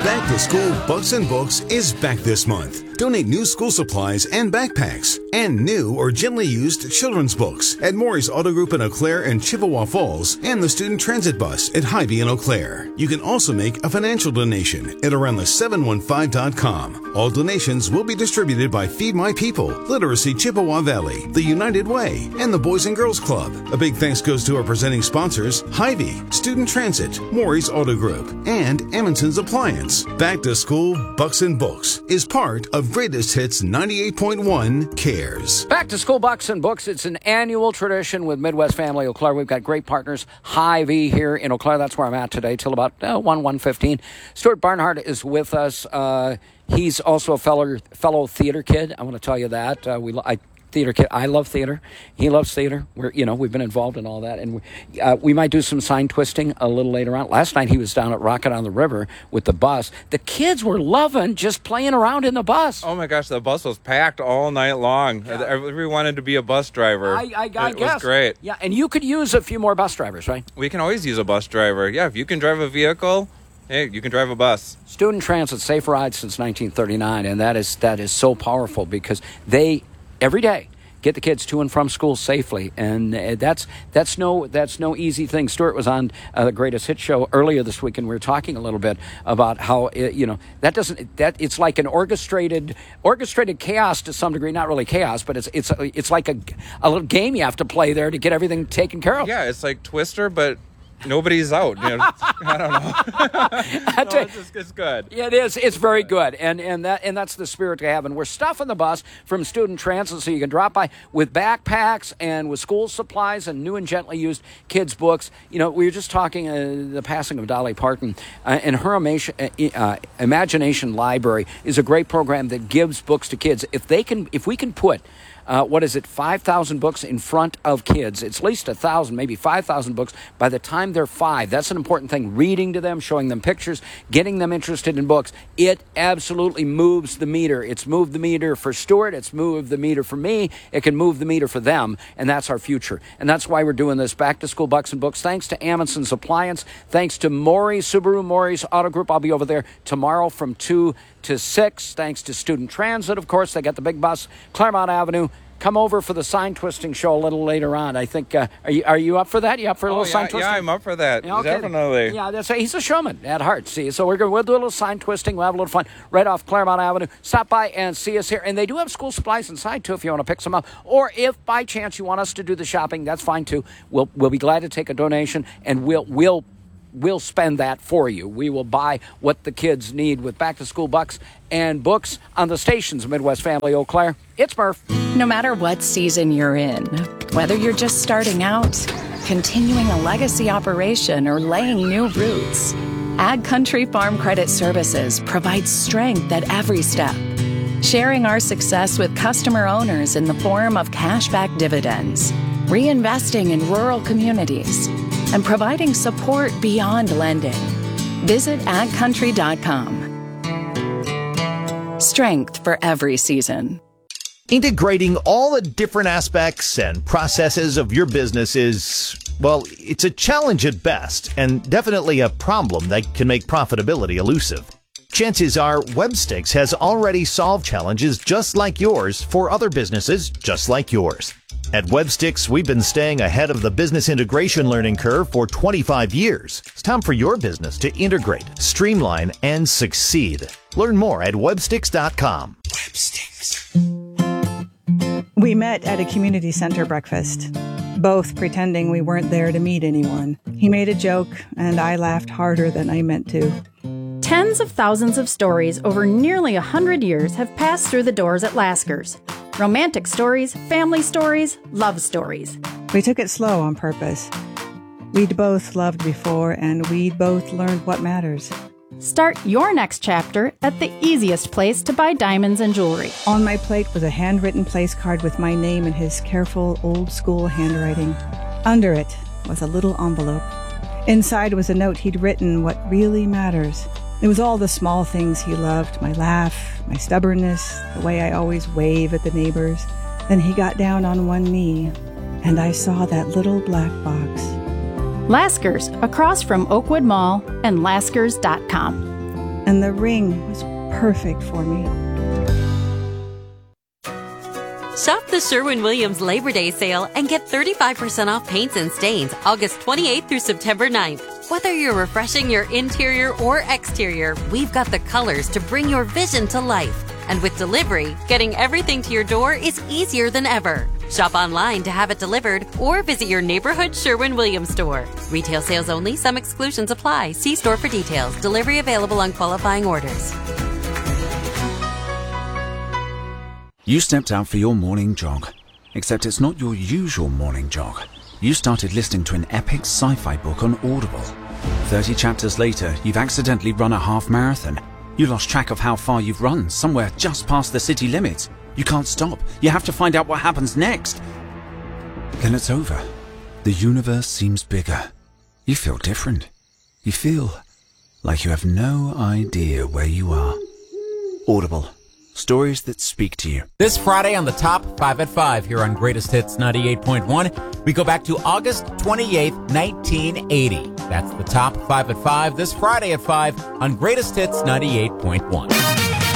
Back to School Bucks and Books is back this month. Donate new school supplies and backpacks and new or gently used children's books at Maury's Auto Group in Eau Claire and Chippewa Falls and the Student Transit Bus at Hy-Vee in Eau Claire. You can also make a financial donation at aroundthe715.com. All donations will be distributed by Feed My People, Literacy Chippewa Valley, the United Way, and the Boys and Girls Club. A big thanks goes to our presenting sponsors, Hy-Vee, Student Transit, Maury's Auto Group, and Amundsen's Appliance. Back to School Bucks and Books is part of Greatest Hits 98.1 Cares. Back to School Bucks and Books. It's an annual tradition with Midwest Family Eau Claire. We've got great partners, Hy-Vee here in Eau Claire. That's where I'm at today till about 1:15. Stuart Barnhart is with us. He's also a fellow theater kid. I want to tell you that. Theater kid. I love theater. He loves theater. We've been involved in all that, and we might do some sign twisting a little later on. Last night he was down at Rocket on the River with the bus. The kids were loving just playing around in the bus. Oh my gosh, the bus was packed all night long. Yeah. Everyone wanted to be a bus driver. I guess. It was great. Yeah, and you could use a few more bus drivers, right? We can always use a bus driver. Yeah, if you can drive a vehicle, hey, you can drive a bus. Student Transit, safe ride since 1939, and that is so powerful because they every day get the kids to and from school safely, and that's no easy thing. Stuart was on the Greatest Hits show earlier this week, and we were talking a little bit about how it's like an orchestrated chaos to some degree. Not really chaos, but it's like a little game you have to play there to get everything taken care of. Yeah, it's like Twister, but nobody's out. I don't know. It's good. Yeah, it is. It's very good, and that's the spirit to have. And we're stuffing the bus from Student Transit, so you can drop by with backpacks and with school supplies and new and gently used kids' books. We were just talking the passing of Dolly Parton, and her Imagination Library is a great program that gives books to kids. If we can put 5,000 books in front of kids. It's at least 1,000, maybe 5,000 books by the time they're 5. That's an important thing. Reading to them, showing them pictures, getting them interested in books. It absolutely moves the meter. It's moved the meter for Stuart. It's moved the meter for me. It can move the meter for them, and that's our future. And that's why we're doing this Back to School Bucks and Books. Thanks to Amundsen's Appliance. Thanks to Maury's Auto Group. I'll be over there tomorrow from 2 to 6. Thanks to Student Transit, of course. They got the big bus, Claremont Avenue. Come over for the sign twisting show a little later on. I think. Are you up for that? You up for a little sign twisting? Yeah, I'm up for that. Yeah, okay. Definitely. Yeah, he's a showman at heart. See, so we'll do a little sign twisting. We'll have a little fun right off Claremont Avenue. Stop by and see us here. And they do have school supplies inside too, if you want to pick some up. Or if by chance you want us to do the shopping, that's fine too. We'll be glad to take a donation, and we'll spend that for you. We will buy what the kids need with Back to School Bucks and Books on the stations of Midwest Family Eau Claire. It's Murph. No matter what season you're in, whether you're just starting out, continuing a legacy operation, or laying new roots, Ag Country Farm Credit Services provides strength at every step, sharing our success with customer owners in the form of cashback dividends, reinvesting in rural communities, and providing support beyond lending. Visit agcountry.com. Strength for every season. Integrating all the different aspects and processes of your business is, well, it's a challenge at best, and definitely a problem that can make profitability elusive. Chances are Webstix has already solved challenges just like yours for other businesses just like yours. At Webstix, we've been staying ahead of the business integration learning curve for 25 years. It's time for your business to integrate, streamline, and succeed. Learn more at Webstix.com. Webstix. We met at a community center breakfast, both pretending we weren't there to meet anyone. He made a joke, and I laughed harder than I meant to. Tens of thousands of stories over nearly 100 years have passed through the doors at Lasker's. Romantic stories, family stories, love stories. We took it slow on purpose. We'd both loved before, and we'd both learned what matters. Start your next chapter at the easiest place to buy diamonds and jewelry. On my plate was a handwritten place card with my name in his careful, old-school handwriting. Under it was a little envelope. Inside was a note he'd written what really matters. It was all the small things he loved, my laugh, my stubbornness, the way I always wave at the neighbors. Then he got down on one knee, and I saw that little black box. Lasker's, across from Oakwood Mall and Laskers.com. and the ring was perfect for me. Shop the Sherwin-Williams Labor Day sale and get 35% off paints and stains August 28th through September 9th. Whether you're refreshing your interior or exterior, we've got the colors to bring your vision to life. And with delivery, getting everything to your door is easier than ever. Shop online to have it delivered or visit your neighborhood Sherwin-Williams store. Retail sales only. Some exclusions apply. See store for details. Delivery available on qualifying orders. You stepped out for your morning jog, except it's not your usual morning jog. You started listening to an epic sci-fi book on Audible. 30 chapters later, you've accidentally run a half marathon. You lost track of how far you've run, somewhere just past the city limits. You can't stop. You have to find out what happens next. Then it's over. The universe seems bigger. You feel different. You feel like you have no idea where you are. Audible. Stories that speak to you. This Friday on the Top 5 at 5 here on Greatest Hits 98.1, we go back to August 28th, 1980. That's the Top 5 at 5 this Friday at 5 on Greatest Hits 98.1.